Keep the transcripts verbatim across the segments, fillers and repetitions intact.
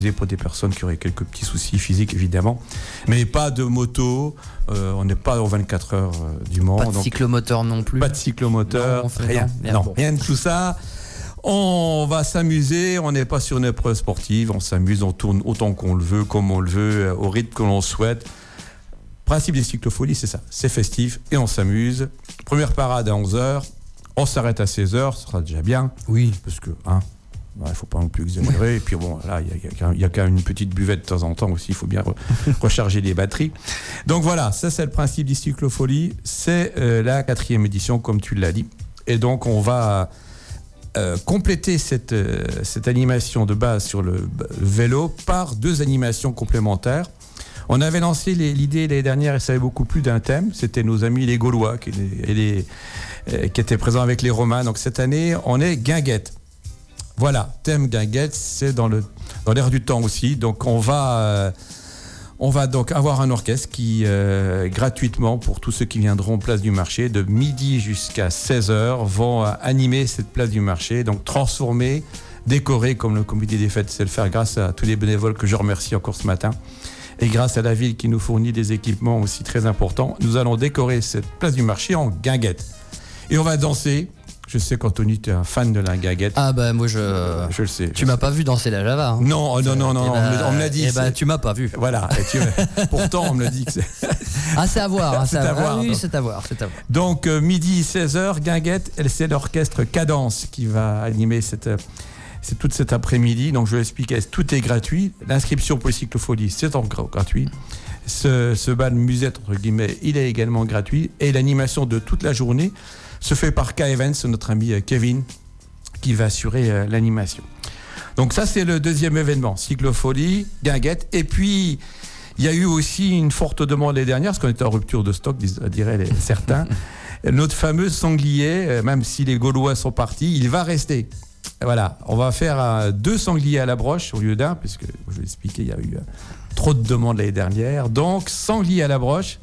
pour des personnes qui auraient quelques petits soucis physiques, évidemment. Mais pas de moto, euh, on n'est pas aux vingt-quatre heures euh, du Mans. Pas de donc, cyclomoteur non plus. Pas de cyclomoteur, non, rien, rien, non, bon. rien de tout ça. On va s'amuser, on n'est pas sur une épreuve sportive, on s'amuse, on tourne autant qu'on le veut, comme on le veut, au rythme que l'on souhaite. Principe des cyclofolies, c'est ça, c'est festif et on s'amuse. Première parade à onze heures, on s'arrête à seize heures, ce sera déjà bien. Oui. Parce que, hein, il ne faut pas non plus exagérer. Et puis bon, là, il y a, a quand même une petite buvette de temps en temps aussi, il faut bien re- recharger les batteries. Donc voilà, ça c'est le principe des cyclofolies. C'est euh, la quatrième édition, comme tu l'as dit. Et donc on va euh, compléter cette, euh, cette animation de base sur le, le vélo par deux animations complémentaires. On avait lancé les, l'idée l'année dernière et ça avait beaucoup plu d'un thème. C'était nos amis les Gaulois qui, et les, euh, qui étaient présents avec les Romains. Donc cette année, on est guinguette. Voilà, thème guinguette, c'est dans, le, dans l'air du temps aussi. Donc on va, euh, on va donc avoir un orchestre qui, euh, gratuitement, pour tous ceux qui viendront place du marché, de midi jusqu'à seize heures, vont euh, animer cette place du marché. Donc transformer, décorer, comme le comité des fêtes sait le faire, grâce à tous les bénévoles que je remercie encore ce matin. Et grâce à la ville qui nous fournit des équipements aussi très importants, nous allons décorer cette place du marché en guinguette. Et on va danser. Je sais qu'Anthony, tu es un fan de la guinguette. Ah bah moi je... Je le sais. Tu m'as pas vu danser la Java. Hein. Non, oh, non, non, non, Eh on, bah, me, on me l'a dit. Eh bah tu m'as pas vu. Voilà. Et tu, pourtant, on me l'a dit que c'est... Ah c'est à voir. Hein, c'est, c'est à voir. Ah, oui, donc. c'est à voir, c'est à voir. Donc euh, midi seize heures, guinguette, elle, c'est l'orchestre Cadence qui va animer cette... C'est toute cet après-midi, donc je vais expliquer, tout est gratuit. L'inscription pour les cyclofolies, c'est encore gratuit. Ce, ce bal musette, entre guillemets, il est également gratuit. Et l'animation de toute la journée se fait par K-Events, notre ami Kevin, qui va assurer euh, l'animation. Donc ça, c'est le deuxième événement, cyclofolie, guinguette. Et puis, il y a eu aussi une forte demande l'année dernière, parce qu'on était en rupture de stock, diraient les, certains. Notre fameux sanglier, même si les Gaulois sont partis, il va rester. Voilà, on va faire euh, deux sangliers à la broche au lieu d'un, puisque je vais expliquer, il y a eu euh, trop de demandes l'année dernière. Donc, sanglier à la broche,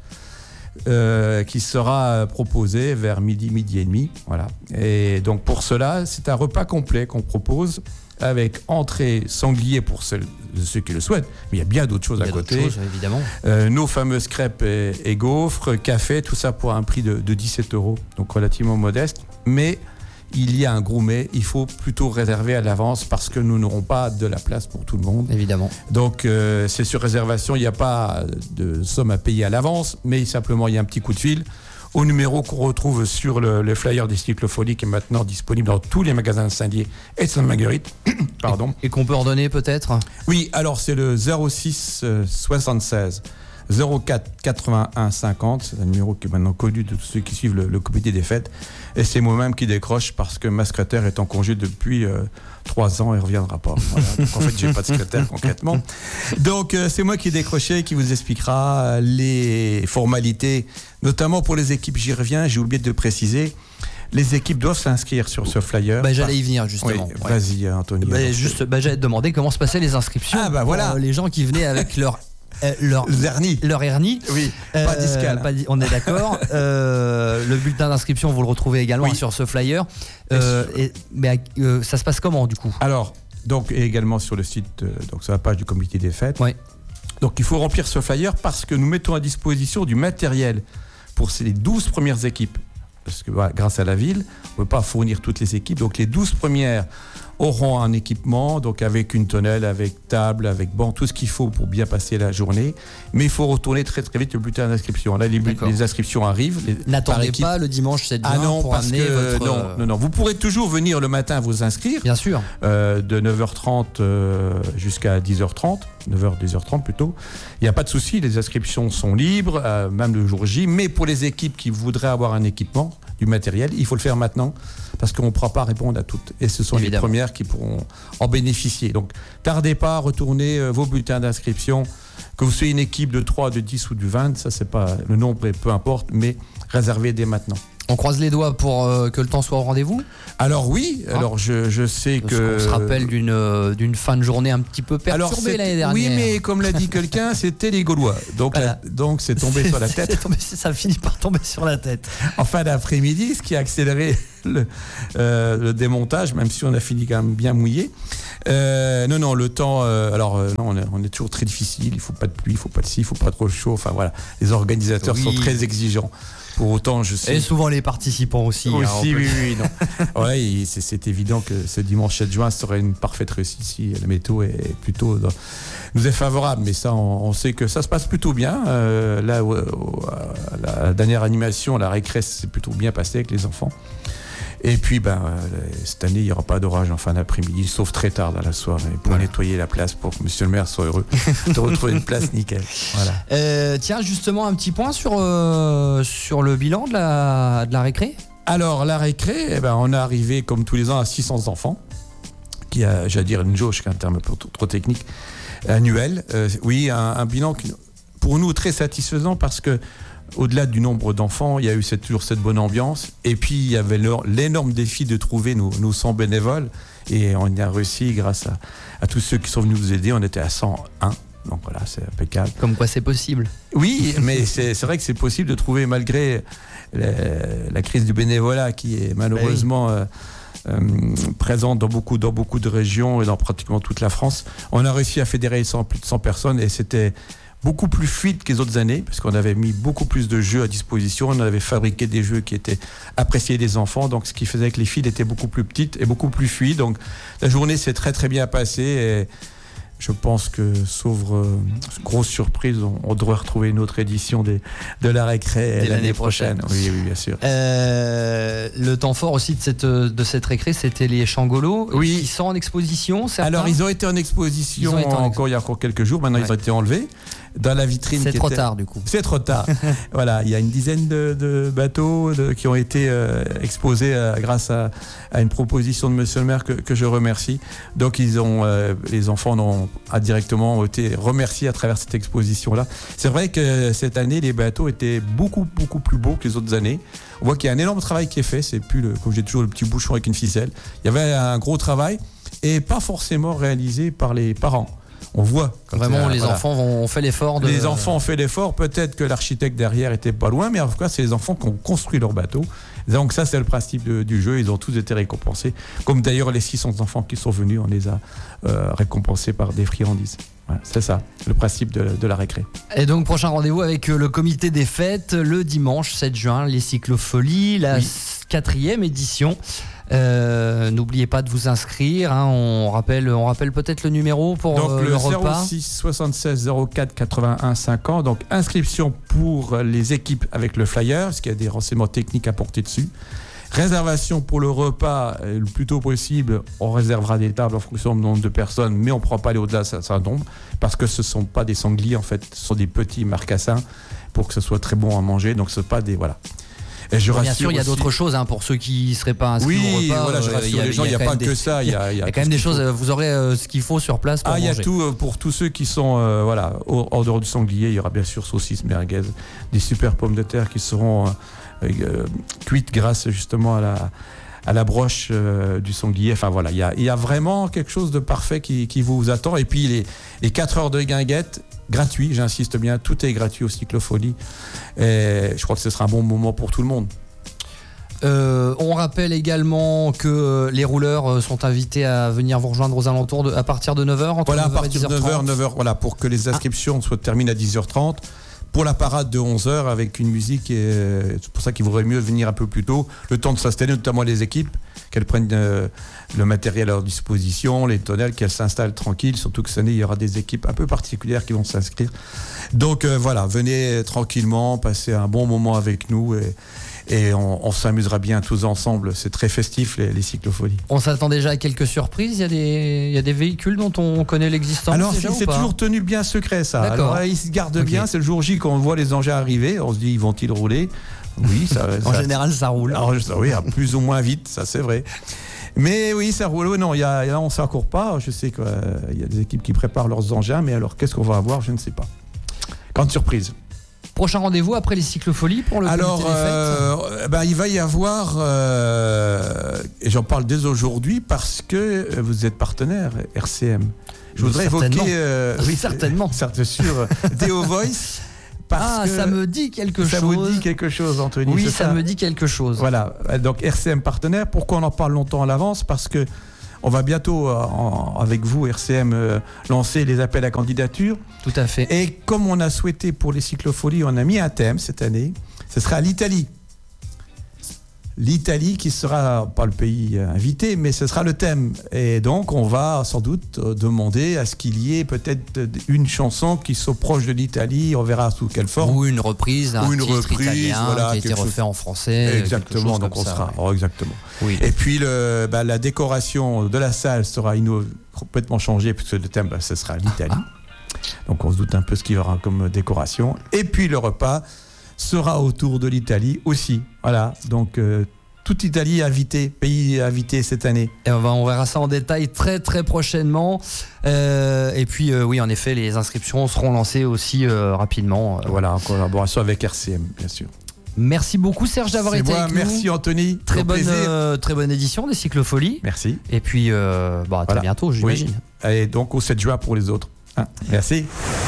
euh, qui sera proposé vers midi, midi et demi. Voilà. Et donc, pour cela, c'est un repas complet qu'on propose avec entrée sanglier pour ceux, ceux qui le souhaitent. Mais il y a bien d'autres choses à côté. Choses, évidemment. Euh, nos fameuses crêpes et, et gaufres, café, tout ça pour un prix de, de dix-sept euros, donc relativement modeste. Mais il y a un gourmet, il faut plutôt réserver à l'avance parce que nous n'aurons pas de la place pour tout le monde. Évidemment. Donc euh, c'est sur réservation, il n'y a pas de somme à payer à l'avance, mais simplement il y a un petit coup de fil au numéro qu'on retrouve sur le, le flyer des cyclofolies qui est maintenant disponible dans tous les magasins de Saint-Dié et de Sainte-Marguerite. Pardon. Et, et qu'on peut redonner peut-être ? Oui, alors c'est le zéro six soixante-seize zéro quatre quatre-vingt-un cinquante, c'est un numéro qui est maintenant connu de tous ceux qui suivent le, le comité des fêtes. Et c'est moi-même qui décroche parce que ma secrétaire est en congé depuis euh, trois ans et ne reviendra pas. Voilà. Donc en fait, j'ai pas de secrétaire concrètement. Donc euh, c'est moi qui ai décroché, qui vous expliquera les formalités, notamment pour les équipes. J'y reviens, j'ai oublié de le préciser. Les équipes doivent s'inscrire sur ce flyer. Bah, j'allais y venir justement. Oui, ouais. Vas-y, Anthony. Bah, juste, bah, j'allais te demander comment se passaient les inscriptions. Ah bah voilà. Pour, euh, les gens qui venaient avec leur Euh, leur hernie. Leur hernie. Oui, euh, pas discal. Pas di- on est d'accord. euh, le bulletin d'inscription, vous le retrouvez également Oui. hein, sur ce flyer. Euh, et, mais euh, ça se passe comment du coup ? Alors, donc, et également sur le site, euh, donc sur la page du comité des fêtes. Ouais. Donc il faut remplir ce flyer parce que nous mettons à disposition du matériel pour ces douze premières équipes. Parce que voilà, grâce à la ville, on ne peut pas fournir toutes les équipes. Donc les douze premières auront un équipement, donc avec une tonnelle, avec table, avec banc, tout ce qu'il faut pour bien passer la journée. Mais il faut retourner très très vite le bulletin d'inscription. Là, les, les inscriptions arrivent. Les, N'attendez pas le dimanche sept juin ah non, pour parce amener que, votre... non, non, non. Vous pourrez toujours venir le matin vous inscrire. Bien sûr. Euh, de neuf heures trente euh, jusqu'à dix heures trente, neuf heures, dix heures trente plutôt. Il n'y a pas de souci, les inscriptions sont libres, euh, même le jour J. Mais pour les équipes qui voudraient avoir un équipement, du matériel, il faut le faire maintenant parce qu'on ne pourra pas répondre à toutes. Et ce sont Évidemment. les premières qui pourront en bénéficier. Donc, tardez pas à retourner euh, vos bulletins d'inscription. Que vous soyez une équipe de trois, de dix ou de vingt, ça c'est pas le nombre, peu importe, mais réservez dès maintenant. On croise les doigts pour euh, que le temps soit au rendez-vous. Alors oui, ah. alors je, je sais Parce que... qu'on se rappelle d'une, euh, d'une fin de journée un petit peu perturbée l'année dernière. Oui, mais comme l'a dit quelqu'un, c'était les Gaulois. Donc, voilà. la, donc c'est tombé c'est, sur la tête. C'est tombé, ça finit par tomber sur la tête. En fin d'après-midi, ce qui a accéléré le, euh, le démontage, même si on a fini quand même bien mouillé. Euh, non, non, le temps... Euh, alors, euh, non, on est, on est toujours très difficile. Il ne faut pas de pluie, il ne faut pas de ci, il ne faut pas trop chaud. Enfin, voilà. Les organisateurs oui. sont très exigeants. Pour autant, je sais. Et souvent les participants aussi. Aussi, hein, oui, oui, non. Ouais, c'est, c'est évident que ce dimanche sept juin serait une parfaite réussite si la météo est plutôt dans, nous est favorable. Mais ça, on, on sait que ça se passe plutôt bien. Euh, là, au, au, la dernière animation, la récré, s'est plutôt bien passé avec les enfants. Et puis, ben, euh, cette année, il n'y aura pas d'orage en fin d'après-midi, sauf très tard dans la soirée, pour voilà. nettoyer la place, pour que monsieur le maire soit heureux de retrouver une place nickel. Voilà. Euh, tiens, justement, un petit point sur, euh, sur le bilan de la, de la récré. Alors, la récré, eh ben, on est arrivé, comme tous les ans, à six cents enfants, qui a, j'allais dire, une jauge, qui est un terme trop, trop technique, annuel. Euh, oui, un, un bilan qui, pour nous, très satisfaisant, parce que au-delà du nombre d'enfants, il y a eu cette, toujours cette bonne ambiance. Et puis, il y avait l'énorme défi de trouver nos, nos cent bénévoles. Et on y a réussi grâce à, à tous ceux qui sont venus nous aider. On était à cent un. Donc voilà, c'est impeccable. Comme quoi c'est possible. Oui, mais c'est, c'est vrai que c'est possible de trouver, malgré la, la crise du bénévolat qui est malheureusement oui. euh, euh, présente dans beaucoup, dans beaucoup de régions et dans pratiquement toute la France. On a réussi à fédérer cent, plus de cent personnes et c'était beaucoup plus fluide que les autres années, parce qu'on avait mis beaucoup plus de jeux à disposition, on avait fabriqué des jeux qui étaient appréciés des enfants, donc ce qui faisait que les files étaient beaucoup plus petites et beaucoup plus fluides. Donc la journée s'est très très bien passée et je pense que, sauf euh, grosse surprise, on, on devrait retrouver une autre édition des, de la récré l'année, l'année prochaine. prochaine. Oui, oui, bien sûr. Euh, le temps fort aussi de cette, de cette récré, c'était les changolos. Oui. Ils sont en exposition, certains. Alors, ils ont été en exposition été en encore, expo- il y a encore quelques jours. Maintenant, ouais. ils ont été enlevés. Dans la vitrine. C'est qui trop était... tard, du coup. C'est trop tard. Voilà, il y a une dizaine de, de bateaux de, qui ont été euh, exposés euh, grâce à, à une proposition de monsieur le maire que, que je remercie. Donc, ils ont, euh, les enfants ont a directement été remerciés à travers cette exposition-là. C'est vrai que cette année, les bateaux étaient beaucoup, beaucoup plus beaux que les autres années. On voit qu'il y a un énorme travail qui est fait. C'est plus, le, comme j'ai toujours, le petit bouchon avec une ficelle. Il y avait un gros travail et pas forcément réalisé par les parents. On voit. Vraiment, euh, les voilà. enfants ont fait l'effort. De... Les enfants ont fait l'effort. Peut-être que l'architecte derrière était pas loin, mais en tout cas, c'est les enfants qui ont construit leur bateau. Donc ça, c'est le principe de, du jeu. Ils ont tous été récompensés. Comme d'ailleurs les six cents enfants qui sont venus, on les a euh, récompensés par des friandises. Voilà, c'est ça, le principe de, de la récré. Et donc, prochain rendez-vous avec le comité des fêtes, le dimanche sept juin, les cyclofolies, la oui. quatrième édition. Euh, n'oubliez pas de vous inscrire. Hein, on rappelle, on rappelle peut-être le numéro pour donc, euh, le, le repas. zéro six soixante-seize zéro quatre quatre-vingt-un cinquante. Donc inscription pour les équipes avec le flyer, parce qu'il y a des renseignements techniques à porter dessus. Réservation pour le repas, le plus tôt possible. On réservera des tables en fonction du nombre de personnes, mais on ne pourra pas aller au-delà de ça, ça nombre, parce que ce ne sont pas des sangliers en fait, ce sont des petits marcassins pour que ce soit très bon à manger. Donc ce ne sont pas des voilà. Et je Bien sûr, il y a aussi... d'autres choses hein, pour ceux qui ne seraient pas inscrits oui, au repas. Voilà, je rassure euh, les gens, il n'y a, a pas des... que ça. Il y a, y a, y a quand même des choses, faut. Vous aurez euh, ce qu'il faut sur place pour ah, manger. Il y a tout euh, pour tous ceux qui sont euh, voilà, hors dehors du sanglier. Il y aura bien sûr saucisses, merguez, des super pommes de terre qui seront euh, euh, cuites grâce justement à la, à la broche euh, du sanglier. Enfin voilà, il y a, il y a vraiment quelque chose de parfait qui, qui vous attend. Et puis les, les quatre heures de guinguette, gratuit, j'insiste bien, tout est gratuit au Cyclopholie. Et je crois que ce sera un bon moment pour tout le monde. Euh, on rappelle également que les rouleurs sont invités à venir vous rejoindre aux alentours de, à partir de neuf heures. Entre voilà, neuf heures à partir de neuf heures, neuf heures, voilà, pour que les inscriptions ah. soient terminées à dix heures trente. Pour la parade de onze heures avec une musique, et c'est pour ça qu'il vaudrait mieux venir un peu plus tôt, le temps de s'installer, notamment les équipes, qu'elles prennent euh, le matériel à leur disposition, les tonnelles, qu'elles s'installent tranquilles, surtout que cette année, il y aura des équipes un peu particulières qui vont s'inscrire. Donc euh, voilà, venez tranquillement, passez un bon moment avec nous et, et on, on s'amusera bien tous ensemble. C'est très festif, les, les cyclofolies. On s'attend déjà à quelques surprises. Il y a des, il y a des véhicules dont on connaît l'existence. Alors déjà, c'est, c'est toujours tenu bien secret, ça. D'accord. Alors ils se gardent okay. bien. C'est le jour J quand on voit les engins arriver. On se dit, ils vont-ils rouler ? Oui, ça, en ça, général, ça roule. Alors, oui, plus ou moins vite, ça c'est vrai. Mais oui, ça roule. Non, y a, là, on ne s'accourt pas. Je sais qu'il euh, y a des équipes qui préparent leurs engins, mais alors qu'est-ce qu'on va avoir ? Je ne sais pas. Grande surprise. Prochain rendez-vous après les cyclofolies pour le Alors, comité des fêtes. euh, ben, il va y avoir, euh, et j'en parle dès aujourd'hui parce que vous êtes partenaire R C M. Je Oui, voudrais certainement. évoquer, euh, Oui, certainement. certes sûr, Deo Voice. Parce Ah, que ça me dit quelque ça chose. vous dit quelque chose, Anthony. Oui, c'est ça, me dit quelque chose. Voilà, donc R C M partenaire. Pourquoi on en parle longtemps à l'avance? Parce que on va bientôt, euh, en- avec vous, R C M, euh, lancer les appels à candidature. Tout à fait. Et comme on a souhaité pour les cyclofolies, on a mis un thème cette année. Ce sera l'Italie. L'Italie qui sera, pas le pays invité, mais ce sera le thème. Et donc, on va sans doute euh, demander à ce qu'il y ait peut-être une chanson qui soit proche de l'Italie. On verra sous quelle forme. Ou une reprise d'un Ou une titre reprise, italien voilà, qui a été quelque refait chose- en français. Exactement, quelque chose donc comme on ça, sera. ouais. oh, exactement. Oui. Et puis le, bah, la décoration de la salle sera inno- complètement changée, puisque le thème, bah, ce sera l'Italie. Ah. Donc on se doute un peu ce qu'il y aura comme décoration. Et puis le repas sera autour de l'Italie aussi. Voilà, donc euh, toute Italie invitée, pays invité cette année. Et on, va, on verra ça en détail très très prochainement. Euh, et puis euh, oui, en effet, les inscriptions seront lancées aussi euh, rapidement. Euh, Voilà, en collaboration avec R C M, bien sûr. Merci beaucoup Serge d'avoir C'est été moi, avec merci nous. Anthony. Très Au bonne, plaisir. euh, très bonne édition des cyclofolies. Merci. Et puis euh, bah, à très Voilà. bientôt, j'imagine. Oui. Et donc au sept juin pour les autres. Hein, merci.